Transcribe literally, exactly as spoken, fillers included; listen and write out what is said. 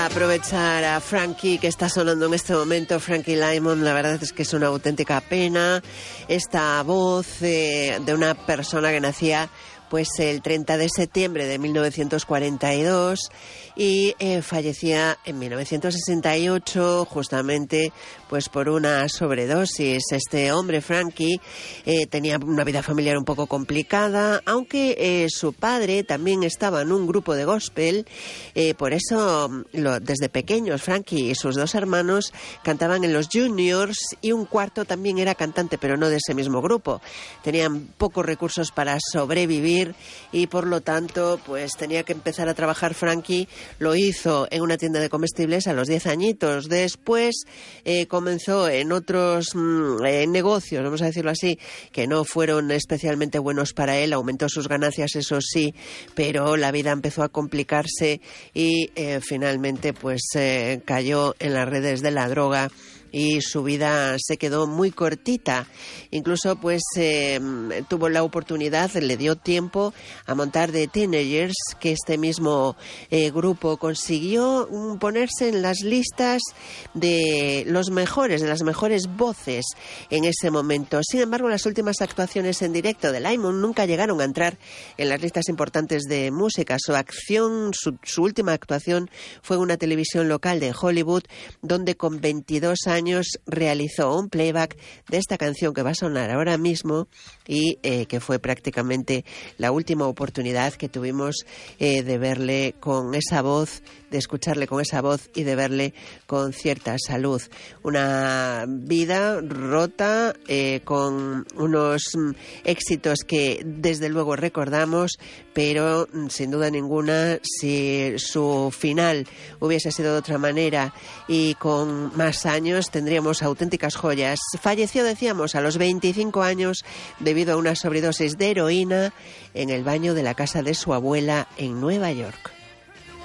Aprovechar a Frankie, que está sonando en este momento, Frankie Lymon. La verdad es que es una auténtica pena esta voz eh, de una persona que nacía pues el treinta de septiembre de mil novecientos cuarenta y dos y eh, fallecía en mil novecientos sesenta y ocho justamente pues por una sobredosis. Este hombre, Frankie, eh, tenía una vida familiar un poco complicada, aunque eh, su padre también estaba en un grupo de gospel, eh, por eso lo, desde pequeños Frankie y sus dos hermanos cantaban en los Juniors, y un cuarto también era cantante, pero no de ese mismo grupo. Tenían pocos recursos para sobrevivir y por lo tanto pues tenía que empezar a trabajar. Frankie lo hizo en una tienda de comestibles a los diez añitos. Después eh, comenzó en otros mmm, eh, negocios, vamos a decirlo así, que no fueron especialmente buenos para él. Aumentó sus ganancias, eso sí, pero la vida empezó a complicarse y eh, finalmente pues eh, cayó en las redes de la droga y su vida se quedó muy cortita. Incluso pues eh, tuvo la oportunidad, le dio tiempo a montar The Teenagers, que este mismo eh, grupo consiguió um, ponerse en las listas de los mejores, de las mejores voces en ese momento. Sin embargo, las últimas actuaciones en directo de Lymon nunca llegaron a entrar en las listas importantes de música. Su acción, su, su última actuación fue en una televisión local de Hollywood, donde con veintidós años realizó un playback de esta canción que va a sonar ahora mismo y eh, que fue prácticamente la última oportunidad que tuvimos eh, de verle con esa voz, de escucharle con esa voz y de verle con cierta salud. Una vida rota, eh, con unos mm, éxitos que desde luego recordamos, pero mm, sin duda ninguna, si su final hubiese sido de otra manera y con más años, tendríamos auténticas joyas. Falleció, decíamos, a los veinticinco años debido a una sobredosis de heroína en el baño de la casa de su abuela en Nueva York.